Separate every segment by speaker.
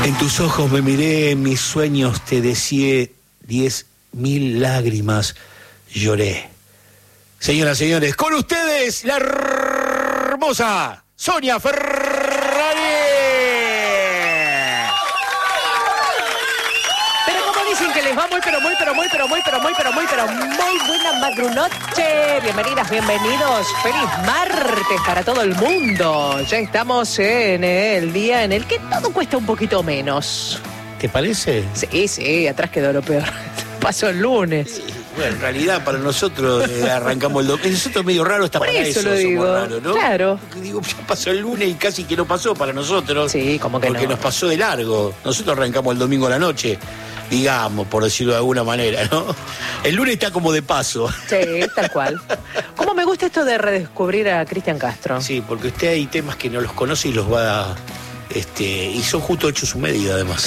Speaker 1: En tus ojos me miré, en mis sueños te deseé, 10.000 lágrimas lloré. Señoras y señores, con ustedes la hermosa Sonia Ferrari.
Speaker 2: Pero como dicen que les va muy buena madrunoche. Bienvenidas, bienvenidos. Feliz martes para todo el mundo. Ya estamos en el día en el que todo cuesta un poquito menos.
Speaker 1: ¿Te parece?
Speaker 2: Sí, atrás quedó lo peor. Pasó el lunes.
Speaker 1: Bueno, en realidad para nosotros arrancamos el domingo. Nosotros es medio raro, está
Speaker 2: por
Speaker 1: para
Speaker 2: eso
Speaker 1: eso,
Speaker 2: lo digo.
Speaker 1: somos raros, ¿no?
Speaker 2: Claro.
Speaker 1: Porque digo, ya pasó el lunes y casi que no pasó para nosotros.
Speaker 2: Sí, como que
Speaker 1: porque
Speaker 2: no.
Speaker 1: nos pasó de largo. Nosotros arrancamos el domingo a la noche, digamos, por decirlo de alguna manera, ¿no? El lunes está como de paso.
Speaker 2: Sí, tal cual. ¿Cómo me gusta esto de redescubrir a Cristian Castro?
Speaker 1: Sí, porque usted hay temas que no los conoce y los va a... y son justo hechos su medida, además.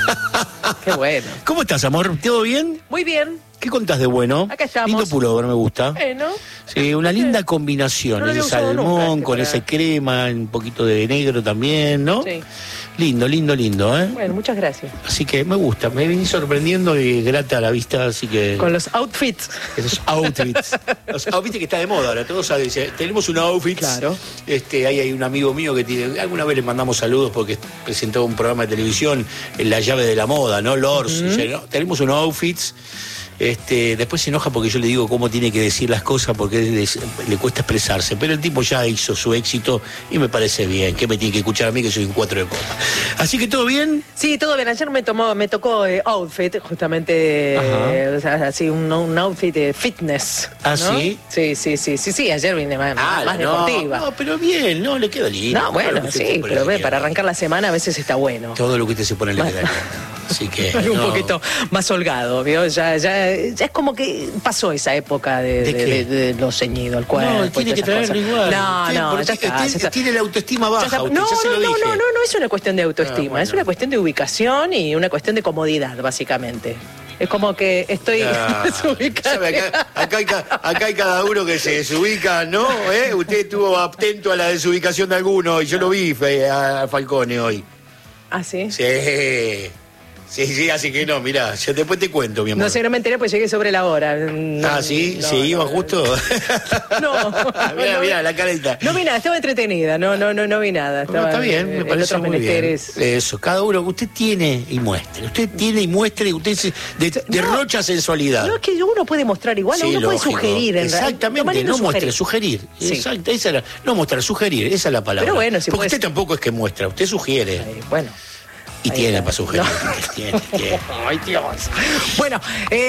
Speaker 2: Qué bueno.
Speaker 1: ¿Cómo estás, amor? ¿Todo bien?
Speaker 2: Muy bien.
Speaker 1: ¿Qué contás de bueno?
Speaker 2: Acá estamos.
Speaker 1: Lindo pullover, me gusta.
Speaker 2: Bueno.
Speaker 1: Sí, una linda combinación.
Speaker 2: No lo
Speaker 1: ese
Speaker 2: había usado
Speaker 1: salmón
Speaker 2: nunca,
Speaker 1: con
Speaker 2: para-
Speaker 1: ese crema, un poquito de negro también, ¿no?
Speaker 2: Sí.
Speaker 1: Lindo, ¿eh?
Speaker 2: Bueno, muchas gracias.
Speaker 1: Así que me gusta, me vení sorprendiendo y grata a la vista, así que...
Speaker 2: Con los outfits.
Speaker 1: Esos outfits. Los outfits que está de moda ahora, todos saben, tenemos un outfit.
Speaker 2: Claro.
Speaker 1: Ahí hay un amigo mío que tiene, alguna vez le mandamos saludos porque presentó un programa de televisión en La Llave de la Moda, ¿no? Lors. Dice, ¿no? Tenemos un outfits. Después se enoja porque yo le digo cómo tiene que decir las cosas porque le cuesta expresarse, pero el tipo ya hizo su éxito y me parece bien. ¿Qué me tiene que escuchar a mí que soy un 4 de copa? Así que todo bien.
Speaker 2: Sí, todo bien. Ayer me tocó outfit, justamente, o sea, así un outfit de fitness.
Speaker 1: ¿Ah,
Speaker 2: ¿no?
Speaker 1: sí?
Speaker 2: Sí. Ayer vine más deportiva.
Speaker 1: No, pero bien, no, le queda lindo.
Speaker 2: No, bueno,
Speaker 1: Claro que usted
Speaker 2: sí,
Speaker 1: se pone
Speaker 2: pero
Speaker 1: le
Speaker 2: ve,
Speaker 1: queda
Speaker 2: para
Speaker 1: bien.
Speaker 2: arrancar la semana a veces está bueno.
Speaker 1: Todo lo que usted se pone le queda bien. Así que.
Speaker 2: Un
Speaker 1: no.
Speaker 2: poquito más holgado, ¿vio? Ya es como que pasó esa época
Speaker 1: ¿De qué?
Speaker 2: de lo ceñido, el cuerpo.
Speaker 1: No,
Speaker 2: y
Speaker 1: tiene que
Speaker 2: todas esas
Speaker 1: traerlo
Speaker 2: cosas.
Speaker 1: igual.
Speaker 2: No,
Speaker 1: Porque
Speaker 2: ya está.
Speaker 1: tiene la autoestima
Speaker 2: Ya
Speaker 1: baja,
Speaker 2: está.
Speaker 1: usted, ya se lo dije.
Speaker 2: No es una cuestión de autoestima,
Speaker 1: bueno.
Speaker 2: es una cuestión de ubicación y una cuestión de comodidad, básicamente. Es como que estoy desubicada.
Speaker 1: ¿Sabe? Acá hay cada uno que se desubica, ¿no? Usted estuvo atento a la desubicación de alguno y yo lo vi a Falcone hoy.
Speaker 2: ¿Ah, sí?
Speaker 1: Sí, así que no, mirá, yo después te cuento, mi amor.
Speaker 2: No sé, no me enteré, pues llegué sobre la hora.
Speaker 1: ¿Sí?
Speaker 2: No,
Speaker 1: ¿Se iba
Speaker 2: no,
Speaker 1: justo?
Speaker 2: No.
Speaker 1: Mirá, la carita.
Speaker 2: No vi nada, estaba entretenida, no vi nada. Estaba
Speaker 1: Está bien, me
Speaker 2: en
Speaker 1: parece
Speaker 2: otros
Speaker 1: muy bien.
Speaker 2: menesteres.
Speaker 1: Eso, cada uno, usted tiene y muestre. Usted tiene y muestre, usted derrocha sensualidad.
Speaker 2: No, es que uno puede mostrar igual,
Speaker 1: Sí,
Speaker 2: uno puede
Speaker 1: lógico.
Speaker 2: sugerir. En
Speaker 1: Exactamente,
Speaker 2: realidad.
Speaker 1: no muestre, sugerir.
Speaker 2: Sí.
Speaker 1: Exacto, no mostrar, sugerir, esa es la palabra.
Speaker 2: Pero bueno, si
Speaker 1: porque
Speaker 2: puedes-
Speaker 1: usted tampoco es que muestra, usted sugiere.
Speaker 2: Bueno.
Speaker 1: Y
Speaker 2: ahí
Speaker 1: tiene
Speaker 2: está.
Speaker 1: para sugerir.
Speaker 2: No.
Speaker 1: Tiene.
Speaker 2: Ay, Dios. Bueno,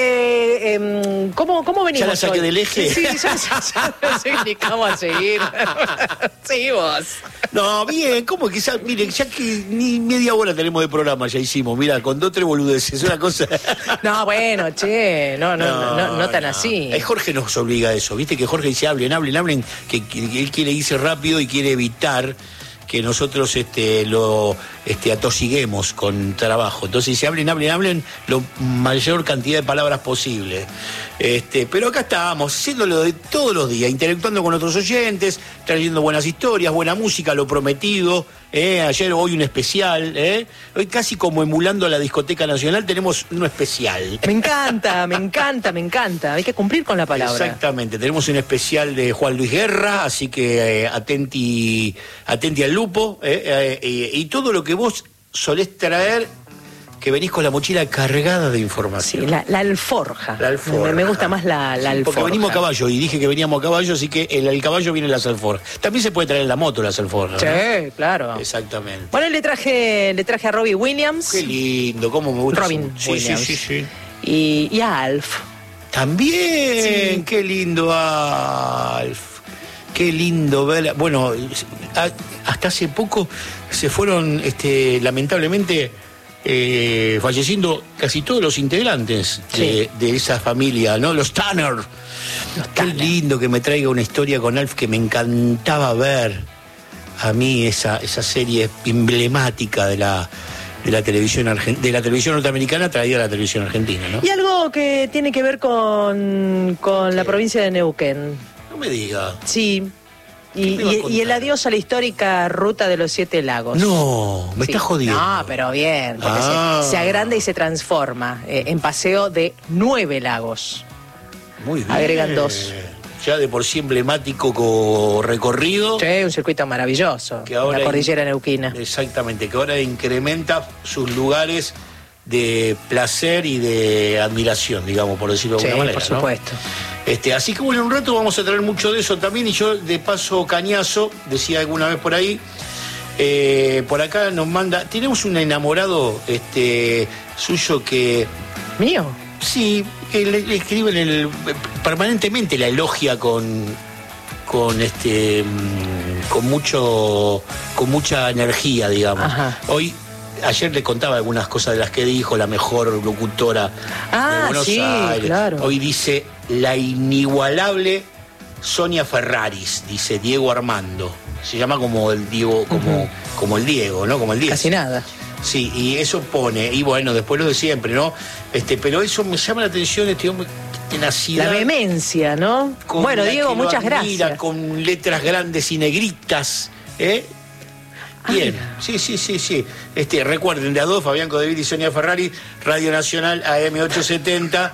Speaker 2: ¿cómo venimos
Speaker 1: ¿Ya la saqué
Speaker 2: hoy?
Speaker 1: del eje?
Speaker 2: Sí, ya no sé ni cómo a seguir. Seguimos.
Speaker 1: No, bien, ¿cómo que miren, ya que ni media hora tenemos de programa, ya hicimos, mira, con 2 o 3 boludeces, una cosa.
Speaker 2: No, bueno, che, no tan así.
Speaker 1: Jorge nos obliga a eso, viste que Jorge dice hablen, que él quiere irse rápido y quiere evitar que nosotros lo atosiguemos con trabajo. Entonces dice hablen lo mayor cantidad de palabras posible. Pero acá estamos, haciéndolo de todos los días, interactuando con otros oyentes, trayendo buenas historias, buena música, lo prometido. Hoy un especial. Hoy casi como emulando a la Discoteca Nacional tenemos un especial.
Speaker 2: Me encanta. Hay que cumplir con la palabra.
Speaker 1: Exactamente, tenemos un especial de Juan Luis Guerra, así que atenti al lupo, y todo lo que vos solés traer, que venís con la mochila cargada de
Speaker 2: Sí,
Speaker 1: información.
Speaker 2: la alforja.
Speaker 1: La alforja.
Speaker 2: Me gusta más la
Speaker 1: Sí,
Speaker 2: alforja.
Speaker 1: porque venimos a caballo, y dije que veníamos a caballo, así que el caballo viene las alforjas. También se puede traer en la moto las alforjas, ¿no?
Speaker 2: Sí, claro.
Speaker 1: Exactamente.
Speaker 2: Bueno, le traje a Robbie Williams.
Speaker 1: Qué lindo, cómo me gusta.
Speaker 2: Robin
Speaker 1: Sí,
Speaker 2: Williams.
Speaker 1: sí.
Speaker 2: Y a Alf.
Speaker 1: También,
Speaker 2: Sí.
Speaker 1: qué lindo, Alf. Qué lindo ver. Bueno, hasta hace poco se fueron, lamentablemente, falleciendo casi todos los integrantes
Speaker 2: Sí.
Speaker 1: de esa familia, ¿no? Los Tanner. Qué lindo que me traiga una historia con Alf que me encantaba ver. A mí esa serie emblemática de la televisión norteamericana traída a la televisión argentina, ¿no?
Speaker 2: Y algo que tiene que ver con la provincia de Neuquén.
Speaker 1: No me diga.
Speaker 2: Sí. Y el adiós a la histórica ruta de los 7 lagos.
Speaker 1: No, me estás jodiendo.
Speaker 2: No, pero bien, porque se agranda y se transforma en paseo de 9 lagos.
Speaker 1: Muy bien.
Speaker 2: Agregan 2.
Speaker 1: Ya de por sí emblemático recorrido.
Speaker 2: Sí, un circuito maravilloso.
Speaker 1: Que ahora
Speaker 2: la cordillera neuquina.
Speaker 1: Exactamente, que ahora incrementa sus lugares de placer y de admiración, digamos, por decirlo de alguna manera.
Speaker 2: Por supuesto.
Speaker 1: ¿No? Así que bueno, en un rato vamos a traer mucho de eso también, y yo de paso cañazo, decía alguna vez por ahí, por acá nos manda, tenemos un enamorado suyo que...
Speaker 2: ¿Mío?
Speaker 1: Sí, que le escriben permanentemente la elogia con mucha energía, digamos.
Speaker 2: Ajá.
Speaker 1: Ayer le contaba algunas cosas de las que dijo, la mejor locutora de Buenos Aires.
Speaker 2: Claro.
Speaker 1: Hoy dice la inigualable Sonia Ferraris, dice Diego Armando. Se llama como el Diego, como el Diego, ¿no? Como el Diego.
Speaker 2: Casi nada.
Speaker 1: Sí, y eso pone, y bueno, después lo de siempre, ¿no? Pero eso me llama la atención, hombre, tenacidad.
Speaker 2: La vehemencia, ¿no? Bueno, Diego, muchas gracias.
Speaker 1: Con letras grandes y negritas, Bien, sí. Recuerden, de A2, Fabián Codevil y Sonia Ferrari, Radio Nacional AM870,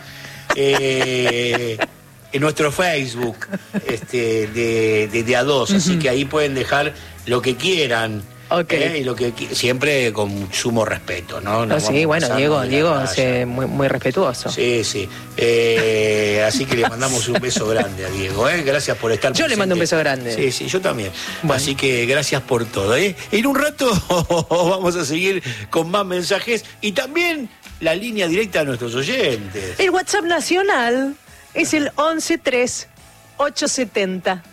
Speaker 1: en nuestro Facebook de A2, así que ahí pueden dejar lo que quieran.
Speaker 2: Okay.
Speaker 1: Y lo que siempre con sumo respeto, ¿no?
Speaker 2: Sí, bueno, Diego es muy respetuoso.
Speaker 1: Sí. Así que le mandamos un beso grande a Diego, Gracias por estar presente.
Speaker 2: Yo le mando un beso grande.
Speaker 1: Sí, yo también.
Speaker 2: Bueno.
Speaker 1: Así que gracias por todo, En un rato vamos a seguir con más mensajes y también la línea directa de nuestros oyentes.
Speaker 2: El WhatsApp nacional es el 113 870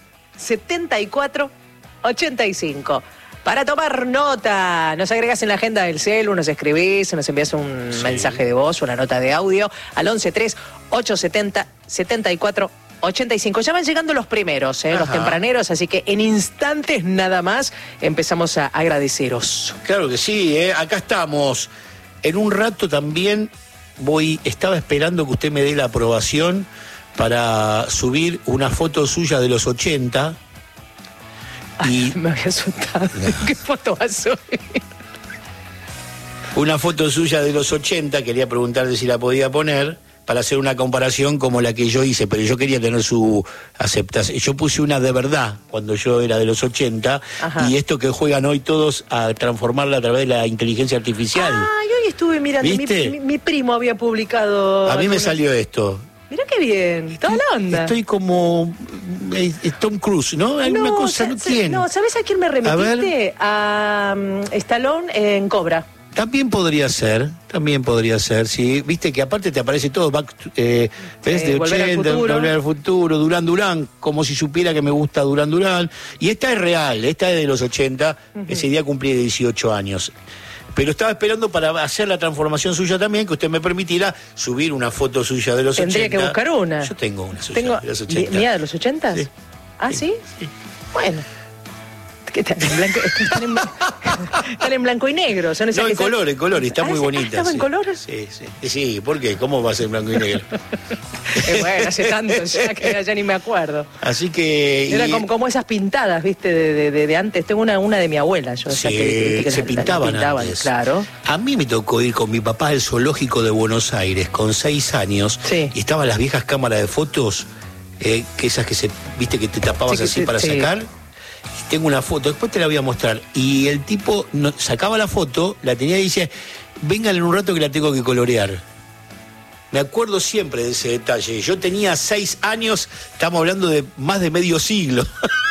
Speaker 2: 7485. Para tomar nota, nos agregás en la agenda del celu, nos escribís, nos envías un mensaje de voz, una nota de audio al 113 870 7485. Ya van llegando los primeros, los tempraneros, así que en instantes nada más empezamos a agradeceros.
Speaker 1: Claro que sí, acá estamos. En un rato también estaba esperando que usted me dé la aprobación para subir una foto suya de los 80. Y
Speaker 2: me había asustado. ¿Qué foto vas a subir?
Speaker 1: Una foto suya de los 80, quería preguntarle si la podía poner para hacer una comparación como la que yo hice, pero yo quería tener su aceptación. Yo puse una de verdad cuando yo era de los 80. Ajá. Y esto que juegan hoy todos a transformarla a través de la inteligencia artificial.
Speaker 2: Yo hoy estuve mirando, mi primo había publicado...
Speaker 1: A mí me salió esto.
Speaker 2: Mirá qué bien, toda la onda.
Speaker 1: Estoy como Tom Cruise, ¿no? Alguna cosa, ¿quién?
Speaker 2: No, ¿sabes a quién me remitiste? A Stallone en Cobra.
Speaker 1: También podría ser, sí. Viste que aparte te aparece todo, de 80, Volver al Futuro, Durán, como si supiera que me gusta Durán. Y esta es real, esta es de los 80, ese día cumplí 18 años. Pero estaba esperando para hacer la transformación suya también, que usted me permitiera subir una foto suya de los 80.
Speaker 2: Tendría que buscar una.
Speaker 1: Yo tengo una suya de los 80.
Speaker 2: ¿Mía de los 80?
Speaker 1: Sí.
Speaker 2: ¿Ah, sí? Bueno. ¿Qué tal? Están en blanco y negro. Son esas
Speaker 1: en color, está muy bonita.
Speaker 2: ¿Estaba en colores?
Speaker 1: Sí, ¿por qué? ¿Cómo va a ser en blanco y negro?
Speaker 2: Bueno, hace tanto ya ni me acuerdo.
Speaker 1: Así que...
Speaker 2: Era como esas pintadas, ¿viste? De antes. Tengo una de mi abuela.
Speaker 1: Se pintaban antes.
Speaker 2: Claro.
Speaker 1: A mí me tocó ir con mi papá al zoológico de Buenos Aires con 6 años.
Speaker 2: Sí.
Speaker 1: Y estaban las viejas cámaras de fotos, que esas que viste que te tapabas así para sacar. Tengo una foto, después te la voy a mostrar. Y el tipo sacaba la foto, la tenía y dice, vengan en un rato que la tengo que colorear. Me acuerdo siempre de ese detalle. Yo tenía 6 años, estamos hablando de más de medio siglo.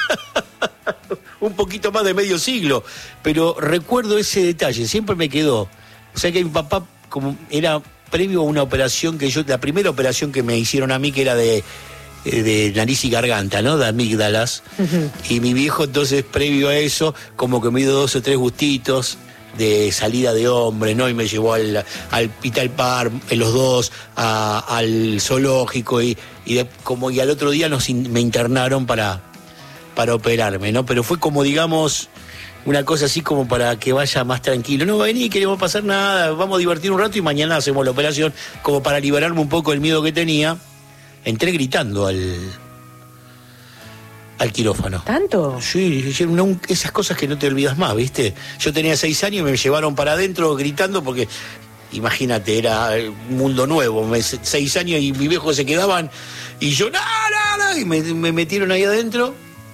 Speaker 1: Un poquito más de medio siglo. Pero recuerdo ese detalle, siempre me quedó. O sea que mi papá, como era previo a una operación la primera operación que me hicieron a mí, que era de nariz y garganta, ¿no? De amígdalas. Y mi viejo, entonces, previo a eso, como que me dio 2 o 3 gustitos de salida de hombre, ¿no? Y me llevó al Vital Park, los dos, al zoológico, y al otro día me internaron para operarme, ¿no? Pero fue como, digamos, una cosa así como para que vaya más tranquilo. No, vení, queremos pasar nada, vamos a divertir un rato y mañana hacemos la operación, como para liberarme un poco del miedo que tenía. Entré gritando al quirófano.
Speaker 2: ¿Tanto?
Speaker 1: Sí, esas cosas que no te olvidas más, ¿viste? Yo tenía 6 años y me llevaron para adentro gritando porque, imagínate, era un mundo nuevo. 6 años y mis viejos se quedaban y yo, no, y me metieron ahí adentro.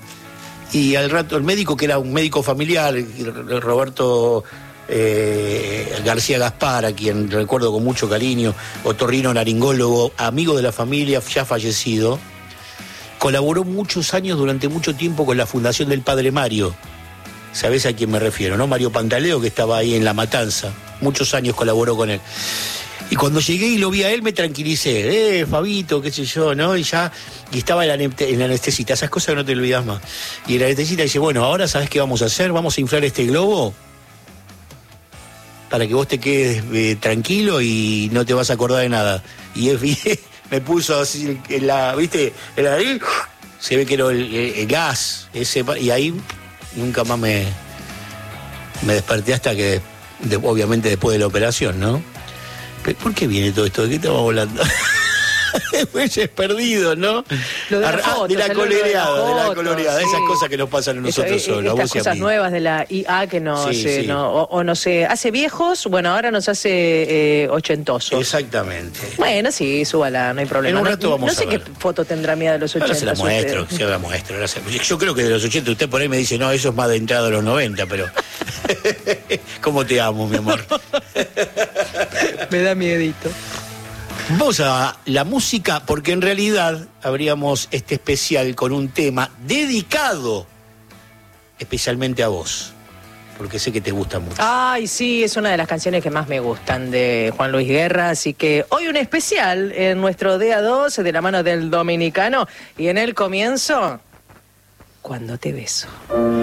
Speaker 1: Y al rato el médico, que era un médico familiar, Roberto García Gaspar, a quien recuerdo con mucho cariño, otorrinolaringólogo, amigo de la familia, ya fallecido, colaboró muchos años, durante mucho tiempo, con la fundación del Padre Mario. ¿Sabés a quién me refiero, no? Mario Pantaleo, que estaba ahí en La Matanza. Muchos años colaboró con él. Y cuando llegué y lo vi a él, me tranquilicé. Fabito, qué sé yo, ¿no? Y estaba el anestesista, esas cosas que no te olvidas más. Y el anestesista dice, bueno, ahora ¿sabés qué vamos a hacer? Vamos a inflar este globo para que vos te quedes tranquilo y no te vas a acordar de nada. Y me puso así, ¿viste? El nariz, se ve que era el gas, y ahí nunca más me desperté hasta que, obviamente después de la operación, ¿no? ¿Pero por qué viene todo esto? ¿De qué estamos hablando? Después es perdido, ¿no?
Speaker 2: Lo de, foto,
Speaker 1: de la coloreada, sí. Esas cosas que nos pasan a nosotros solos.
Speaker 2: Estas cosas nuevas de la IA que nos,
Speaker 1: sí.
Speaker 2: nos hace viejos, bueno, ahora nos hace ochentosos.
Speaker 1: Exactamente.
Speaker 2: Bueno, sí, súbala, no hay problema.
Speaker 1: En un rato vamos
Speaker 2: no sé
Speaker 1: a ver.
Speaker 2: qué foto tendrá mía de los 80.
Speaker 1: Ahora se la muestro. Yo creo que de los 80 usted por ahí me dice, no, eso es más de entrada de los 90, pero... ¿Cómo te amo, mi amor?
Speaker 2: Me da miedito.
Speaker 1: Vamos a la música, porque en realidad abríamos este especial con un tema dedicado especialmente a vos, porque sé que te gusta mucho.
Speaker 2: Ay, sí, es una de las canciones que más me gustan de Juan Luis Guerra, así que hoy un especial en nuestro Día 12 de la mano del dominicano, y en el comienzo, Cuando te beso.